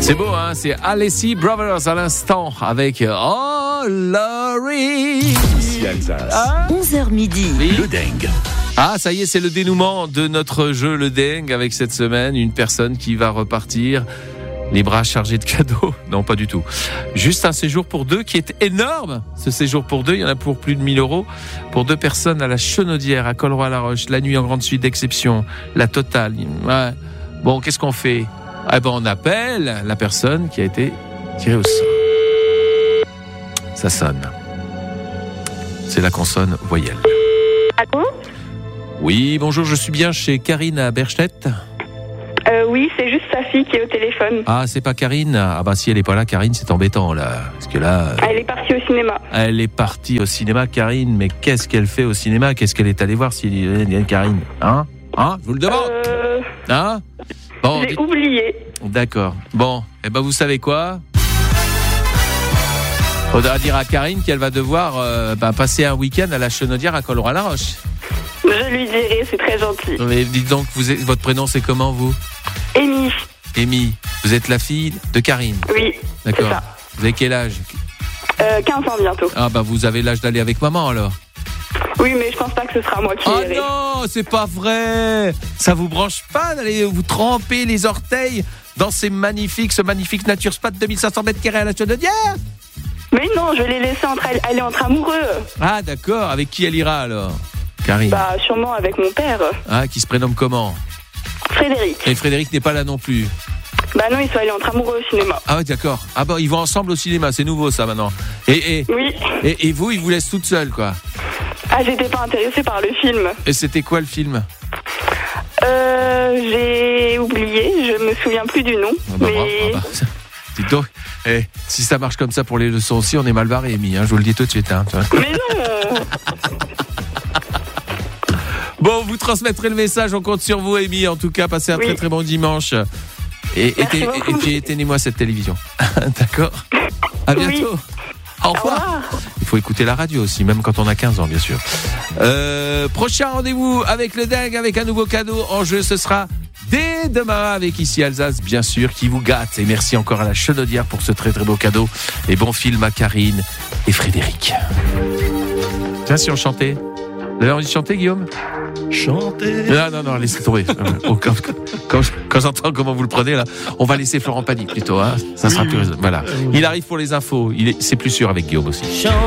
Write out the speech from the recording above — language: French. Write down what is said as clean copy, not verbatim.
C'est beau, hein, c'est Alessi Brothers à l'instant avec Oh Laurie. Ici Alsace. 11h midi. Oui. Le dingue. Ah, ça y est, c'est le dénouement de notre jeu Le Dingue avec cette semaine une personne qui va repartir les bras chargés de cadeaux. Non, pas du tout. Juste un séjour pour deux qui est énorme. Ce séjour pour deux, il y en a pour plus de 1 000 euros pour 2 personnes à la Chenaudière, à Colroy-la-Roche, la nuit en grande suite d'exception, la totale. Ouais. Bon, qu'est-ce qu'on fait? Eh ben, on appelle la personne qui a été tirée au sort. Ça sonne. C'est la consonne voyelle. Allô ? Oui, bonjour, je suis bien chez Karine à Berchette. Oui, c'est juste sa fille qui est au téléphone. Ah, c'est pas Karine? Ah bah si elle est pas là, Karine, c'est embêtant là. Parce que là... Elle est partie au cinéma. Elle est partie au cinéma, Karine, mais qu'est-ce qu'elle fait au cinéma? Qu'est-ce qu'elle est allée voir si Karine? Hein? Je vous le demande. Hein? Bon, J'ai oublié. D'accord. Bon, eh ben vous savez quoi? Faudra dire à Karine qu'elle va devoir passer un week-end à la Chenaudière à Colroy-la-Roche. Je lui dirai, c'est très gentil. Mais dites donc, votre prénom c'est comment vous? Amy. Amy. Vous êtes la fille de Karine? Oui. D'accord. C'est ça. Vous avez quel âge? 15 ans bientôt. Ah bah vous avez l'âge d'aller avec maman alors. Oui, mais je pense pas que ce sera moi qui Oh irai. non, c'est pas vrai. Ça vous branche pas d'aller vous tremper les orteils dans ce magnifique Nature Spa de 2500 mètres carrés à la Chenaudière? Mais non, je vais les laisser aller entre amoureux. Ah d'accord, avec qui elle ira alors? Karine. Bah, sûrement avec mon père. Ah, qui se prénomme comment? Frédéric. Et Frédéric n'est pas là non plus. Bah non, ils sont allés entre amoureux au cinéma. Ah ouais, d'accord. Ah bah ils vont ensemble au cinéma, c'est nouveau ça maintenant. Oui. Et vous, ils vous laissent toute seule quoi. Ah, j'étais pas intéressée par le film. Et c'était quoi le film? J'ai oublié, je me souviens plus du nom. Mais... Dites donc, si ça marche comme ça pour les leçons aussi, on est mal barré, Amy, je vous le dis tout de suite. Hein, mais non. Bon, vous transmettrez le message, on compte sur vous, Amy. En tout cas, passez un très très bon dimanche. Et puis éteignez-moi cette télévision. D'accord? À bientôt. Oui. Au revoir. Il faut écouter la radio aussi, même quand on a 15 ans, bien sûr. Prochain rendez-vous avec le dingue, avec un nouveau cadeau en jeu. Ce sera dès demain avec Ici Alsace, bien sûr, qui vous gâte. Et merci encore à la Chenaudière pour ce très très beau cadeau. Et bon film à Karine et Frédéric. Tiens, si on chantait. Vous avez envie de chanter, Guillaume? Chanter. Non, laissez tomber. Quand j'entends comment vous le prenez, là, on va laisser Florent Pagny plutôt. Hein. Ça sera plus. Voilà. Il arrive pour les infos. C'est plus sûr avec Guillaume aussi.